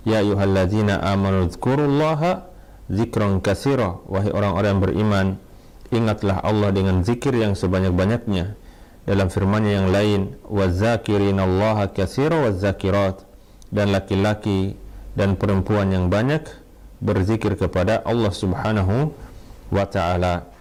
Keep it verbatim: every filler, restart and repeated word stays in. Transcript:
Ya ayyuhalladzina amanu dzkurullaha dzikran katsira, wahai orang-orang yang beriman, ingatlah Allah dengan zikir yang sebanyak-banyaknya. Dalam firman-Nya yang lain, wadzakirinallaha katsira wadzakirat, dan laki-laki dan perempuan yang banyak berzikir kepada Allah Subhanahu wa ta'ala.